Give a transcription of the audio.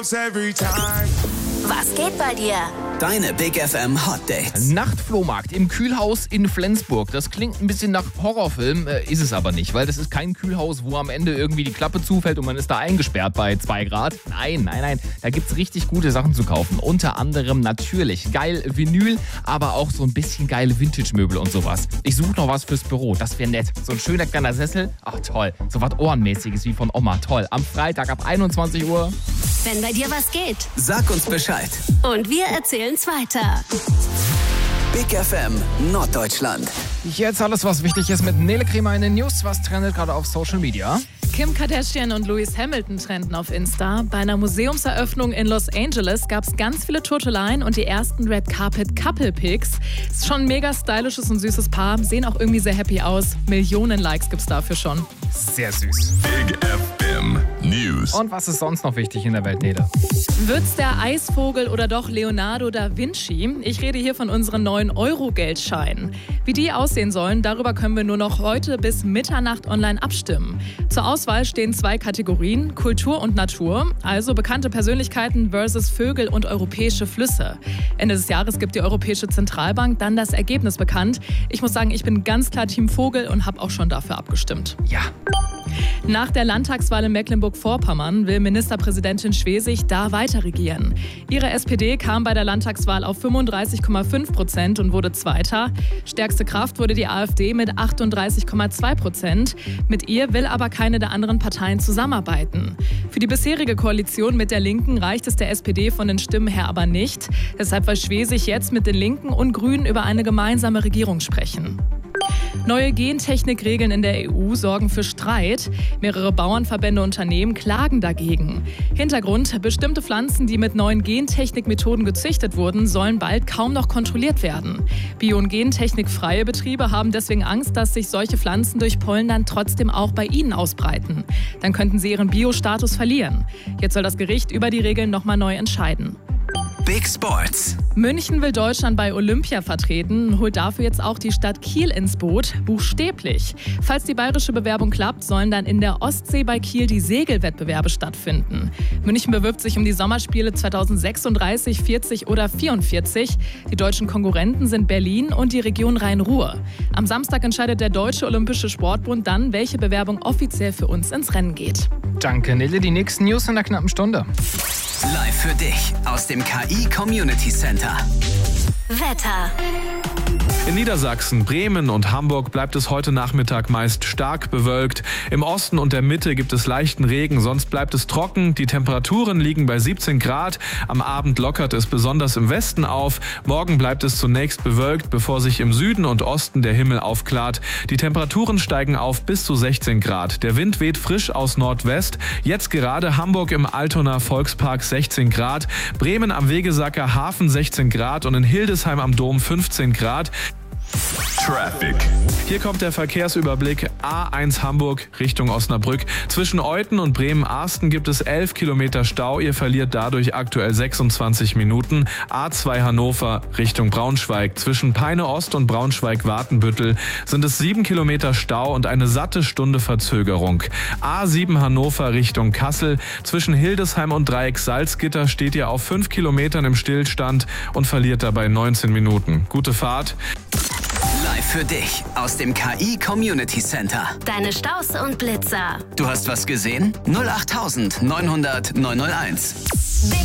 Was geht bei dir? Deine Big FM Hot Dates. Nachtflohmarkt im Kühlhaus in Flensburg. Das klingt ein bisschen nach Horrorfilm, ist es aber nicht, weil das ist kein Kühlhaus, wo am Ende irgendwie die Klappe zufällt und man ist da eingesperrt bei 2 Grad. Nein. Da gibt's richtig gute Sachen zu kaufen. Unter anderem natürlich geil Vinyl, aber auch so ein bisschen geile Vintage-Möbel und sowas. Ich suche noch was fürs Büro, das wäre nett. So ein schöner kleiner Sessel, ach toll. So was Ohrenmäßiges wie von Oma, toll. Am Freitag ab 21 Uhr. Wenn bei dir was geht. Sag uns Bescheid. Und wir erzählen's weiter. Big FM Norddeutschland. Jetzt alles, was wichtig ist mit Nele Kremer in den News. Was trendet gerade auf Social Media? Kim Kardashian und Lewis Hamilton trenden auf Insta. Bei einer Museumseröffnung in Los Angeles gab es ganz viele Turteleien und die ersten Red Carpet Couple Pics. Ist schon ein mega stylisches und süßes Paar, sehen auch irgendwie sehr happy aus. Millionen Likes gibt's dafür schon. Sehr süß. Big FM News. Und was ist sonst noch wichtig in der Welt, Nele? Wird's der Eisvogel oder doch Leonardo da Vinci? Ich rede hier von unseren neuen Euro-Geldscheinen. Wie die aussehen sollen, darüber können wir nur noch heute bis Mitternacht online abstimmen. Zur Auswahl stehen 2 Kategorien, Kultur und Natur, also bekannte Persönlichkeiten versus Vögel und europäische Flüsse. Ende des Jahres gibt die Europäische Zentralbank dann das Ergebnis bekannt. Ich muss sagen, ich bin ganz klar Team Vogel und habe auch schon dafür abgestimmt. Ja. Nach der Landtagswahl in Mecklenburg-Vorpommern will Ministerpräsidentin Schwesig da weiter regieren. Ihre SPD kam bei der Landtagswahl auf 35,5% und wurde Zweiter. Stärkste Kraft wurde die AfD mit 38,2%. Mit ihr will aber keine der anderen Parteien zusammenarbeiten. Für die bisherige Koalition mit der Linken reicht es der SPD von den Stimmen her aber nicht. Deshalb will Schwesig jetzt mit den Linken und Grünen über eine gemeinsame Regierung sprechen. Neue Gentechnikregeln in der EU sorgen für Streit. Mehrere Bauernverbände und Unternehmen klagen dagegen. Hintergrund: bestimmte Pflanzen, die mit neuen Gentechnikmethoden gezüchtet wurden, sollen bald kaum noch kontrolliert werden. Bio- und gentechnikfreie Betriebe haben deswegen Angst, dass sich solche Pflanzen durch Pollen dann trotzdem auch bei ihnen ausbreiten. Dann könnten sie ihren Bio-Status verlieren. Jetzt soll das Gericht über die Regeln nochmal neu entscheiden. Big Sports. München will Deutschland bei Olympia vertreten, holt dafür jetzt auch die Stadt Kiel ins Boot, buchstäblich. Falls die bayerische Bewerbung klappt, sollen dann in der Ostsee bei Kiel die Segelwettbewerbe stattfinden. München bewirbt sich um die Sommerspiele 2036, 40 oder 44. Die deutschen Konkurrenten sind Berlin und die Region Rhein-Ruhr. Am Samstag entscheidet der Deutsche Olympische Sportbund dann, welche Bewerbung offiziell für uns ins Rennen geht. Danke, Nele. Die nächsten News in einer knappen Stunde. Live für dich aus dem KI Community Center. Wetter. In Niedersachsen, Bremen und Hamburg bleibt es heute Nachmittag meist stark bewölkt. Im Osten und der Mitte gibt es leichten Regen, sonst bleibt es trocken. Die Temperaturen liegen bei 17 Grad. Am Abend lockert es besonders im Westen auf. Morgen bleibt es zunächst bewölkt, bevor sich im Süden und Osten der Himmel aufklart. Die Temperaturen steigen auf bis zu 16 Grad. Der Wind weht frisch aus Nordwest. Jetzt gerade Hamburg im Altonaer Volkspark 16 Grad. Bremen am Wegesacker Hafen 16 Grad und in Hildesheim am Dom 15 Grad. Traffic. Hier kommt der Verkehrsüberblick. A1 Hamburg Richtung Osnabrück. Zwischen Euthen und Bremen-Arsten gibt es 11 Kilometer Stau. Ihr verliert dadurch aktuell 26 Minuten. A2 Hannover Richtung Braunschweig. Zwischen Peine Ost und Braunschweig-Watenbüttel sind es 7 Kilometer Stau und eine satte Stunde Verzögerung. A7 Hannover Richtung Kassel. Zwischen Hildesheim und Dreieck Salzgitter steht ihr auf 5 Kilometern im Stillstand und verliert dabei 19 Minuten. Gute Fahrt. Live für dich aus dem KI Community Center. Deine Staus und Blitzer. Du hast was gesehen? 08900 901.